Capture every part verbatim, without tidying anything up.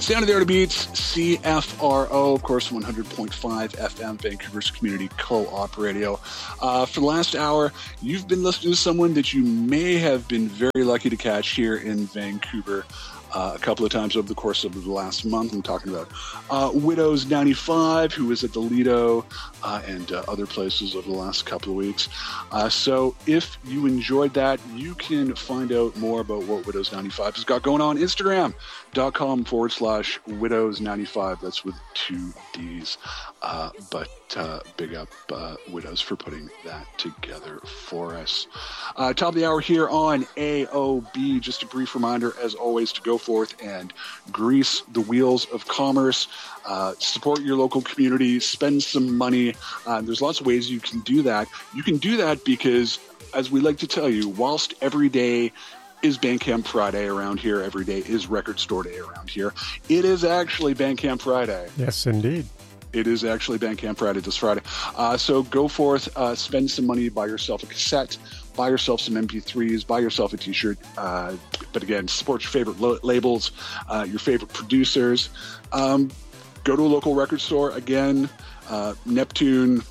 Sound of the Art of Beats, C F R O, of course, one hundred point five F M, Vancouver's community co-op radio. Uh, for the last hour, you've been listening to someone that you may have been very lucky to catch here in Vancouver uh, a couple of times over the course of the last month. I'm talking about uh, Widows ninety-five, who was at the Lido uh, and uh, other places over the last couple of weeks. Uh, so if you enjoyed that, you can find out more about what Widows ninety-five has got going on. Instagram.com forward slash Widows ninety-five. That's with two D's. Uh, but uh, big up uh, Widows for putting that together for us. Uh, top of the hour here on A O B. Just a brief reminder, as always, to go forth and grease the wheels of commerce. Uh, support your local community. Spend some money. Uh, there's lots of ways you can do that. You can do that because, as we like to tell you, whilst every day is Bandcamp Friday around here, every day is Record Store Day around here, it is actually Bandcamp Friday. Yes, indeed. It is actually Bandcamp Friday this Friday. Uh, so go forth, uh, spend some money, buy yourself a cassette, buy yourself some M P threes, buy yourself a t-shirt. Uh, but again, support your favorite lo- labels, uh, your favorite producers. Um, go to a local record store. Again, uh, Neptune,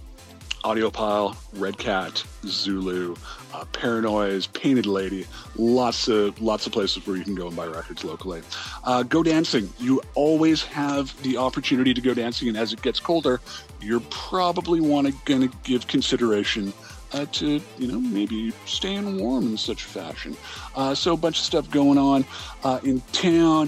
Audiopile, Red Cat, Zulu, uh, Paranoise, Painted Lady, lots of lots of places where you can go and buy records locally. Uh, go dancing. You always have the opportunity to go dancing, and as it gets colder, you're probably want to going to give consideration uh, to, you know, maybe staying warm in such a fashion. Uh, so a bunch of stuff going on uh, in town.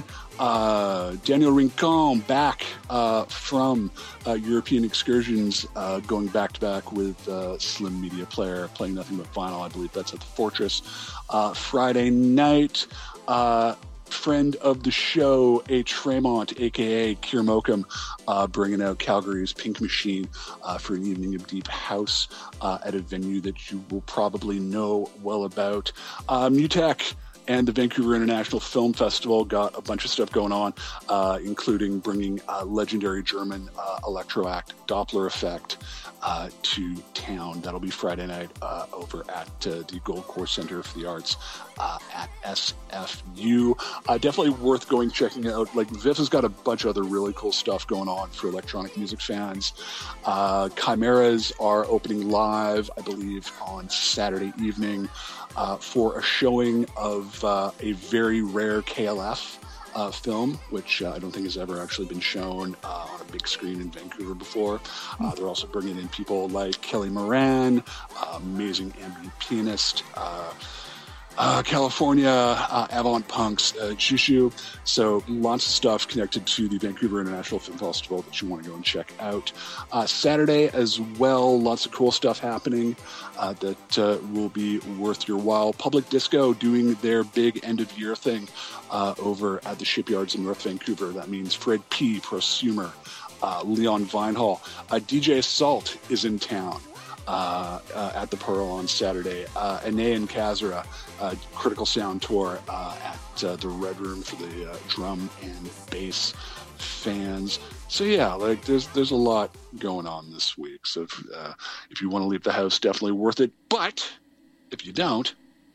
Uh, Daniel Rincon back uh, from uh, European excursions, uh, going back to back with uh, Slim Media Player, playing nothing but vinyl. I believe that's at the Fortress. Uh, Friday night, uh, friend of the show, A. Tremont, aka Kier Mokum, uh, bringing out Calgary's Pink Machine uh, for an evening of deep house uh, at a venue that you will probably know well about. Uh, Mutech and the Vancouver International Film Festival got a bunch of stuff going on, uh, including bringing uh, legendary German uh, electro act Doppler Effect uh, to town. That'll be Friday night uh, over at uh, the Gold Course Center for the Arts uh, at S F U. Uh, definitely worth going checking out. Like, Viv has got a bunch of other really cool stuff going on for electronic music fans. Uh, Chimeras are opening live, I believe, on Saturday evening. Uh, for a showing of uh, a very rare K L F uh, film, which uh, I don't think has ever actually been shown uh, on a big screen in Vancouver before. Uh, they're also bringing in people like Kelly Moran, uh, amazing ambient pianist, uh, Uh, California, uh, Avant Punks, uh, Shushu. So lots of stuff connected to the Vancouver International Film Festival that you want to go and check out. Uh, Saturday as well, lots of cool stuff happening uh, that uh, will be worth your while. Public Disco doing their big end-of-year thing uh, over at the Shipyards in North Vancouver. That means Fred P., Prosumer, uh, Leon Vinehall. Uh, D J Salt is in town. Uh, uh, at the Pearl on Saturday. Uh, Ane and Kazara, uh, Critical Sound Tour uh, at uh, the Red Room for the uh, drum and bass fans. So yeah, like there's there's a lot going on this week. So if, uh, if you want to leave the house, definitely worth it. But if you don't,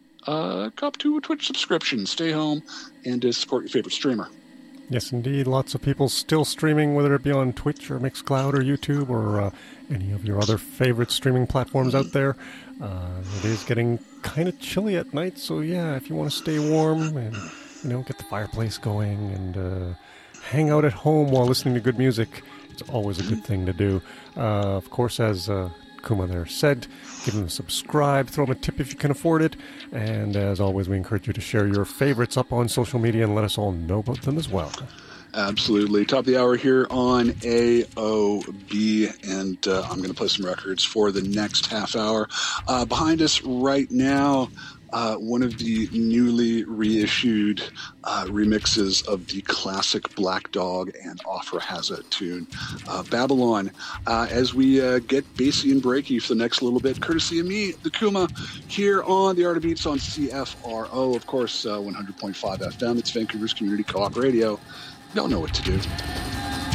uh, cop to a Twitch subscription, stay home, and uh, support your favorite streamer. Yes, indeed. Lots of people still streaming, whether it be on Twitch or Mixcloud or YouTube or uh, any of your other favorite streaming platforms out there. Uh, it is getting kind of chilly at night, so yeah, if you want to stay warm and, you know, get the fireplace going and uh, hang out at home while listening to good music, it's always a good thing to do. Uh, of course, as uh, Kuma there said, give them a subscribe, throw them a tip if you can afford it, and as always, we encourage you to share your favorites up on social media and let us all know about them as well. Absolutely. Top of the hour here on A O B, and uh, I'm going to play some records for the next half hour. Uh, behind us right now, uh, one of the newly reissued uh, remixes of the classic Black Dog and Ofra Haza tune, uh, Babylon. Uh, as we uh, get bassy and breaky for the next little bit, courtesy of me, the Kuma, here on The Art of Beats on C F R O, of course, uh, one hundred point five F M. It's Vancouver's Community Co-op Radio. Y'all know what to do.